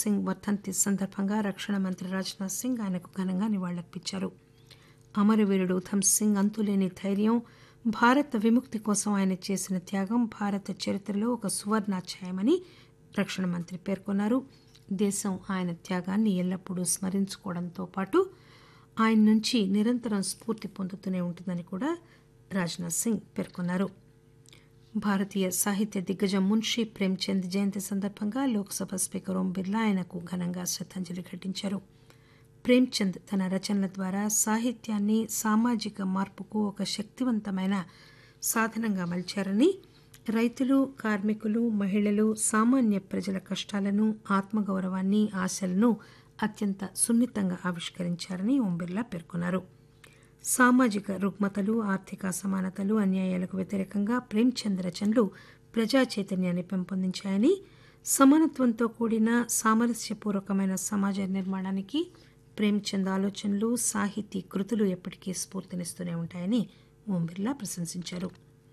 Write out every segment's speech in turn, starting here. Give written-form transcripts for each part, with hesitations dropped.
సింగ్ వర్ధంతి సందర్భంగా రక్షణ మంత్రి రాజ్నాథ్ సింగ్ ఆయనకు ఘనంగా నివాళులర్పించారు. అమరవీరుడు ఉధమ్ సింగ్ అంతులేని ధైర్యం, భారత విముక్తి కోసం ఆయన చేసిన త్యాగం భారత చరిత్రలో ఒక సువర్ణాధ్యాయమని రక్షణ మంత్రి పేర్కొన్నారు. దేశం ఆయన త్యాగాన్ని ఎల్లప్పుడూ స్మరించుకోవడంతో పాటు ఆయన నుంచి నిరంతరం స్ఫూర్తి పొందుతూనే ఉంటుందని కూడా రాజ్నాథ్ సింగ్ పేర్కొన్నారు. భారతీయ సాహిత్య దిగ్గజం మున్షీ ప్రేమ్చంద్ జయంతి సందర్భంగా లోక్సభ స్పీకర్ ఓం బిర్లా ఆయనకు ఘనంగా శ్రద్దాంజలి ఘటించారు. ప్రేమ్చంద్ తన రచనల ద్వారా సాహిత్యాన్ని సామాజిక మార్పుకు ఒక శక్తివంతమైన సాధనంగా మలిచారని, రైతులు, కార్మికులు, మహిళలు, సామాన్య ప్రజల కష్టాలను, ఆత్మగౌరవాన్ని, ఆశలను అత్యంత సున్నితంగా ఆవిష్కరించారని ఓం బిర్లా పేర్కొన్నారు. సామాజిక రుగ్మతలు, ఆర్థిక అసమానతలు, అన్యాయాలకు వ్యతిరేకంగా ప్రేమ్చంద్ రచనలు ప్రజా చైతన్యాన్ని పెంపొందించాయని, సమానత్వంతో కూడిన సామరస్యపూర్వకమైన సమాజ నిర్మాణానికి ప్రేమ్చంద్ ఆలోచనలు, సాహితీ కృతులు ఎప్పటికీ స్ఫూర్తినిస్తూనే ఉంటాయని ఓం బిర్లా ప్రశంసించారు.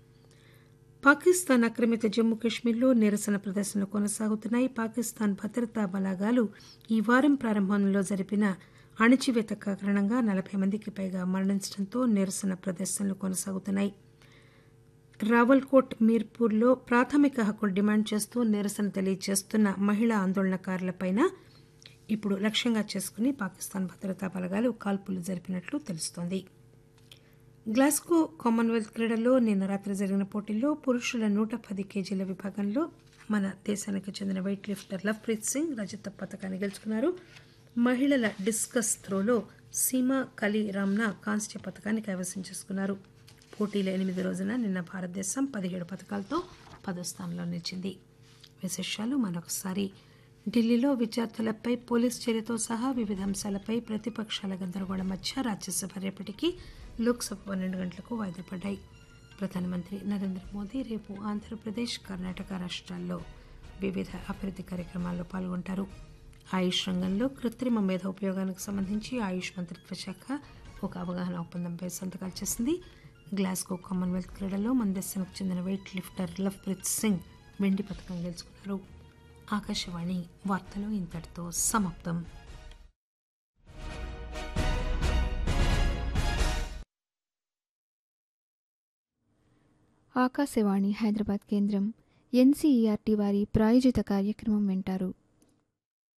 పాకిస్తాన్ ఆక్రమిత జమ్మూ కశ్మీర్లో నిరసన ప్రదర్శనలు కొనసాగుతున్నాయి. పాకిస్తాన్ భద్రతా బలగాలు ఈ వారం ప్రారంభంలో జరిపిన అణచివేత కారణంగా 40 మందికి పైగా మరణించడంతో నిరసన ప్రదర్శనలు కొనసాగుతున్నాయి. రావల్కోట్, మీర్పూర్లో ప్రాథమిక హక్కులు డిమాండ్ చేస్తూ నిరసన తెలియజేస్తున్న మహిళా ఆందోళనకారులపై ఇప్పుడు లక్ష్యంగా చేసుకుని పాకిస్తాన్ భద్రతా బలగాలు కాల్పులు జరిపినట్లు తెలుస్తోంది. గ్లాస్గో కామన్వెల్త్ క్రీడల్లో నిన్న రాత్రి జరిగిన పోటీల్లో పురుషుల 110 కేజీల విభాగంలో మన దేశానికి చెందిన వెయిట్ లిఫ్టర్ లవ్ప్రీత్ సింగ్ రజత పథకాన్ని గెలుచుకున్నారు. మహిళల డిస్కస్ త్రోలో సీమా కలి రామ్నా కాంస్య పథకాన్ని కైవసం చేసుకున్నారు. పోటీల 8 రోజున నిన్న భారతదేశం 17 పథకాలతో 10వ స్థానంలో నిలిచింది. విశేషాలు మరొకసారి. ఢిల్లీలో విద్యార్థులపై పోలీసు చర్యతో సహా వివిధ అంశాలపై ప్రతిపక్షాల గందరగోళం మధ్య రాజ్యసభ రేపటికి, లోక్సభ 12 గంటలకు వాయిదా పడ్డాయి. ప్రధానమంత్రి నరేంద్ర మోదీ రేపు ఆంధ్రప్రదేశ్, కర్ణాటక రాష్ట్రాల్లో వివిధ అభివృద్ధి కార్యక్రమాల్లో పాల్గొంటారు. ఆయుష్ రంగంలో కృత్రిమ మేధ ఉపయోగానికి సంబంధించి ఆయుష్ మంత్రిత్వ శాఖ ఒక అవగాహన ఒప్పందంపై సంతకాలు చేసింది. గ్లాస్గో కామన్వెల్త్ క్రీడల్లో మన దేశానికి చెందిన వెయిట్ లిఫ్టర్ లవ్ప్రీత్ సింగ్ వెండి పథకం గెలుచుకున్నారు. ఆకాశవాణి వార్తలు ఇంతటితో సమాప్తం. ఆకాశవాణి హైదరాబాద్ కేంద్రం ఎన్సీఈఆర్టీ వారి ప్రాయోజిత కార్యక్రమం వింటారు.